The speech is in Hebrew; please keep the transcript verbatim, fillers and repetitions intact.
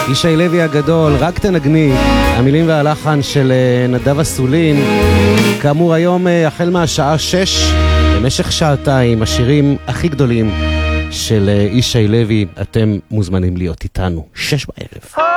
ישי לוי הגדול, רק תנגני, המילים והלחן של נדב אסולין. כאמור היום החל מהשעה שש, במשך שעתיים, השירים הכי גדולים של ישי לוי, אתם מוזמנים להיות איתנו, שש בערב.